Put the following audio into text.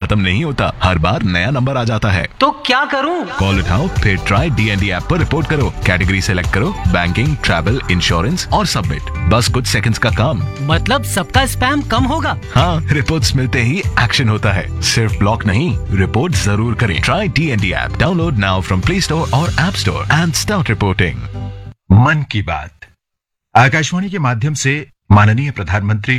खत्म नहीं होता, हर बार नया नंबर आ जाता है। तो क्या करूं? कॉल उठाओ, फिर ट्राई डीएनडी ऐप पर रिपोर्ट करो, कैटेगरी सेलेक्ट करो, बैंकिंग, ट्रैवल, इंश्योरेंस और सबमिट। बस कुछ सेकंड्स का काम। मतलब सबका स्पैम कम होगा? हाँ, रिपोर्ट्स मिलते ही एक्शन होता है। सिर्फ ब्लॉक नहीं, रिपोर्ट जरूर करें। Try DND app, download now from play store और app store and start reporting. मन की बात आकाशवाणी के माध्यम से माननीय प्रधानमंत्री